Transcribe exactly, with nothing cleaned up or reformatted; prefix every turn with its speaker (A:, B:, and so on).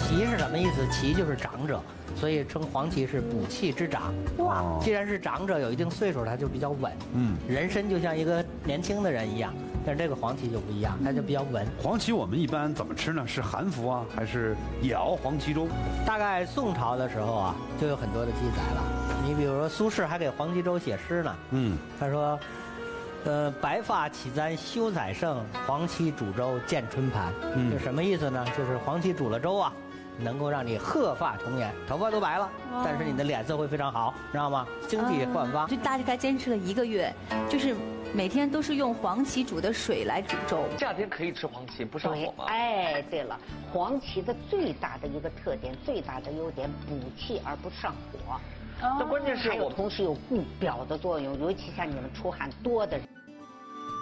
A: 耆是什么意思？耆就是长者，所以称黄芪是补气之长。哇，既然是长者，有一定岁数，他就比较稳。嗯，人参就像一个年轻的人一样，但是这个黄芪就不一样，它就比较稳。
B: 黄芪我们一般怎么吃呢？是含服啊，还是也熬黄芪粥？
A: 大概宋朝的时候啊，就有很多的记载了。你比如说苏轼还给黄芪粥写诗呢。嗯，他说。呃，白发起簪休宰胜，黄芪煮粥见春盘。嗯，这什么意思呢？就是黄芪煮了粥啊，能够让你鹤发童颜，头发都白了，但是你的脸色会非常好，知道吗？精气焕发。
C: 就大概坚持了一个月，就是每天都是用黄芪煮的水来煮粥。
D: 夏天可以吃黄芪，不上火吗？
E: 哎，对了，黄芪的最大的一个特点，最大的优点，补气而不上火。
D: 那关键是
E: 还有同时有固表的作用，尤其像你们出汗多的人。